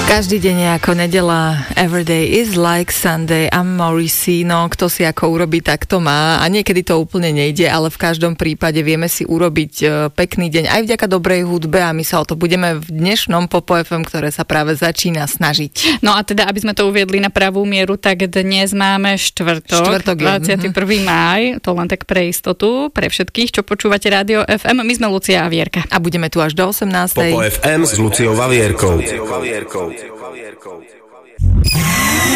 Každý deň je ako nedeľa, everyday is like Sunday a Morrissey, no kto si ako urobí, tak to má a niekedy to úplne nejde, ale v každom prípade vieme si urobiť pekný deň aj vďaka dobrej hudbe a my sa o to budeme v dnešnom Popo FM, ktoré sa práve začína snažiť. No a teda, aby sme to uviedli na pravú mieru, tak dnes máme štvrtok 21. máj, to len tak pre istotu, pre všetkých, čo počúvate Rádio FM. My sme Lucia a Vierka. A budeme tu až do 18. Popo FM s Luciou a Vierkou.